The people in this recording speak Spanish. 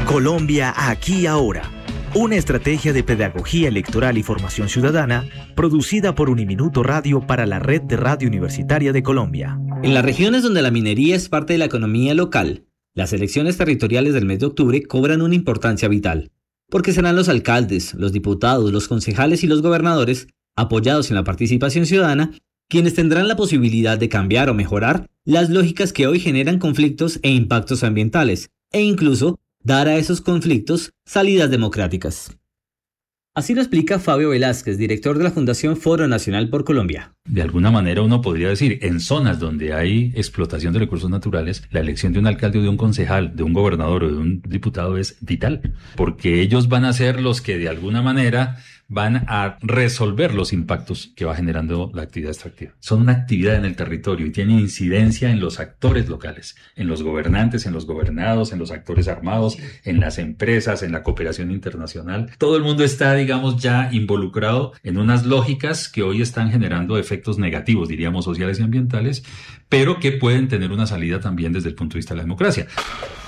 Colombia aquí ahora. Una estrategia de pedagogía electoral y formación ciudadana producida por Uniminuto Radio para la Red de Radio Universitaria de Colombia. En las regiones donde la minería es parte de la economía local, las elecciones territoriales del mes de octubre cobran una importancia vital, porque serán los alcaldes, los diputados, los concejales y los gobernadores, apoyados en la participación ciudadana, quienes tendrán la posibilidad de cambiar o mejorar las lógicas que hoy generan conflictos e impactos ambientales, e incluso dar a esos conflictos salidas democráticas. Así lo explica Fabio Velázquez, director de la Fundación Foro Nacional por Colombia. De alguna manera uno podría decir, en zonas donde hay explotación de recursos naturales, la elección de un alcalde o de un concejal, de un gobernador o de un diputado es vital, porque ellos van a ser los que de alguna manera van a resolver los impactos que va generando la actividad extractiva. Son una actividad en el territorio y tienen incidencia en los actores locales, en los gobernantes, en los gobernados, en los actores armados, en las empresas, en la cooperación internacional. Todo el mundo está, digamos, ya involucrado en unas lógicas que hoy están generando efectos negativos, diríamos, sociales y ambientales, pero que pueden tener una salida también desde el punto de vista de la democracia.